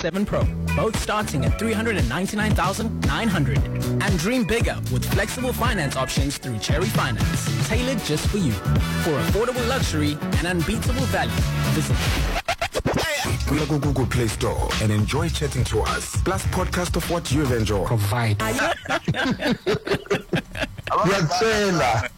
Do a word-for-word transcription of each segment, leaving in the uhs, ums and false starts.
seven Pro, both starting at three hundred ninety-nine thousand nine hundred dollars. And dream bigger with flexible finance options through Cherry Finance, tailored just for you. For affordable luxury and unbeatable value, visit Go to Google Play Store and enjoy chatting to us. Plus podcast of what you've enjoyed. Provide. Yacela.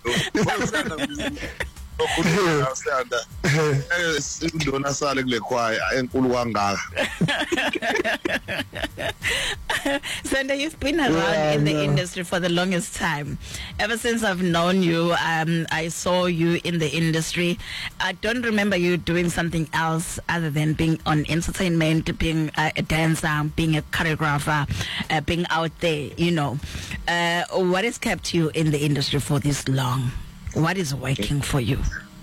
Senda, you've been around yeah, in the no. industry for the longest time. Ever since I've known you, um, I saw you in the industry. I don't remember you doing something else other than being on entertainment, being uh, a dancer, being a choreographer, uh, being out there, you know. Uh, what has kept you in the industry for this long? What is working for you?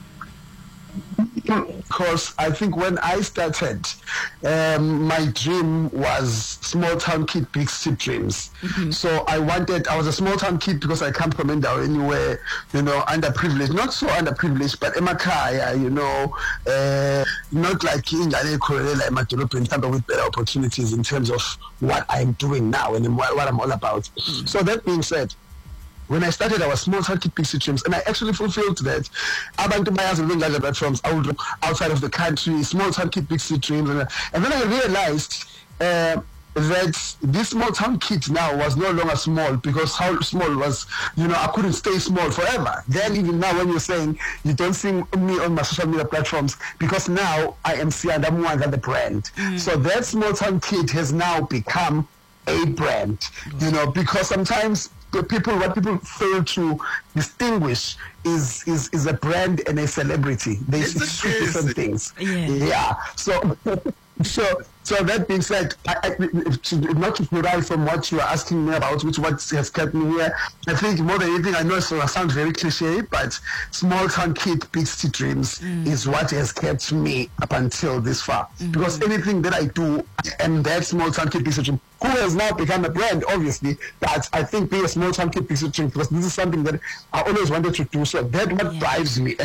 Because I think when I started, um, my dream was small town kid, big city dreams. Mm-hmm. So I wanted, I was a small town kid because I come from India, anywhere, you know, underprivileged, not so underprivileged, but emakaya, you know, uh, not like in like with better opportunities in terms of what I'm doing now and what, what I'm all about. Mm-hmm. So that being said, when I started, I was small town kid, big city dreams, and I actually fulfilled that. Abantu bayazi and larger platforms outside of the country, small town kid, big city dreams, and, and then I realized uh, that this small town kid now was no longer small, because how small was, you know, I couldn't stay small forever. Then even now, when you're saying you don't see me on my social media platforms, because now I am Sianda Mwanga, the brand. Mm. So that small town kid has now become a brand, you know, because sometimes the people, what people fail to distinguish is is is a brand and a celebrity. They it's two different things. Yeah. yeah. So so so that being said, I, I, not to derive from what you are asking me about, which what has kept me here, I think more than anything, I know it sounds very cliche, but small town kid, big city dreams mm. is what has kept me up until this far. Mm-hmm. Because anything that I do, and that small town kid, big city dream, who has now become a brand, obviously, but I think being a small town kid, big city dream, because this is something that I always wanted to do. So that's what yeah. drives me.